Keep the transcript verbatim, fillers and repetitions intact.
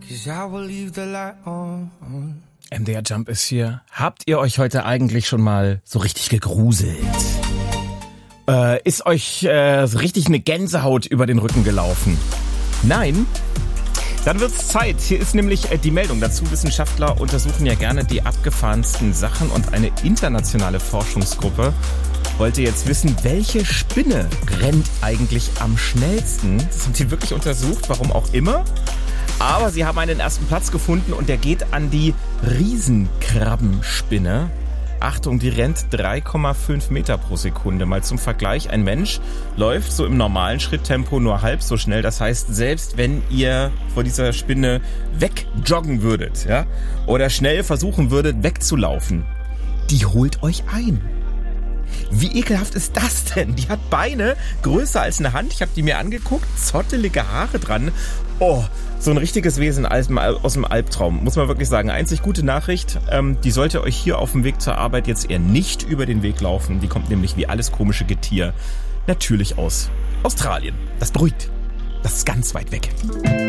M D R Jump ist hier. Habt ihr euch heute eigentlich schon mal so richtig gegruselt? Äh, ist euch äh, so richtig eine Gänsehaut über den Rücken gelaufen? Nein? Dann wird's Zeit. Hier ist nämlich äh, die Meldung dazu. Wissenschaftler untersuchen ja gerne die abgefahrensten Sachen und eine internationale Forschungsgruppe wollte jetzt wissen, welche Spinne rennt eigentlich am schnellsten. Das haben sie wirklich untersucht, warum auch immer. Aber sie haben einen ersten Platz gefunden und der geht an die Riesenkrabbenspinne. Achtung, die rennt drei Komma fünf Meter pro Sekunde. Mal zum Vergleich, ein Mensch läuft so im normalen Schritttempo nur halb so schnell. Das heißt, selbst wenn ihr vor dieser Spinne wegjoggen würdet, ja, oder schnell versuchen würdet wegzulaufen, die holt euch ein. Wie ekelhaft ist das denn? Die hat Beine größer als eine Hand. Ich habe die mir angeguckt, zottelige Haare dran. Oh, so ein richtiges Wesen aus dem Albtraum, muss man wirklich sagen. Einzig gute Nachricht, ähm, die sollte euch hier auf dem Weg zur Arbeit jetzt eher nicht über den Weg laufen. Die kommt nämlich wie alles komische Getier natürlich aus Australien. Das beruhigt. Das ist ganz weit weg.